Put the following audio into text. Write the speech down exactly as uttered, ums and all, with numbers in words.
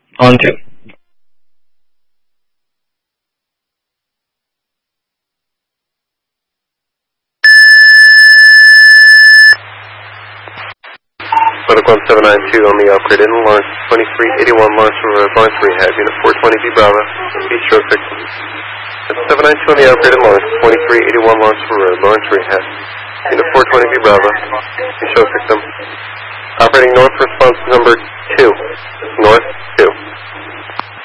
On two. Medical one seven nine two on the upgrade in Lawrence twenty-three eighty-one Lawrence Road, Lawrence Rehab, Unit four twenty B Bravo, Beach Road six. seven nine two on the upgrade in Lawrence twenty-three eighty-one Lawrence Road, Lawrence Rehab, Unit four twenty B Bravo, Beach Road six. Operating north response number